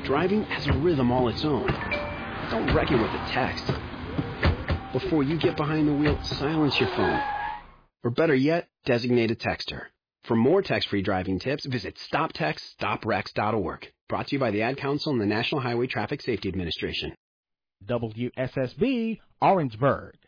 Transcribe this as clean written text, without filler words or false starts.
Driving has a rhythm all its own. Don't wreck it with a text. Before you get behind the wheel, silence your phone. Or better yet, designate a texter. For more text-free driving tips, visit stoptextstoprex.org. Brought to you by the Ad Council and the National Highway Traffic Safety Administration. WSSB, Orangeburg.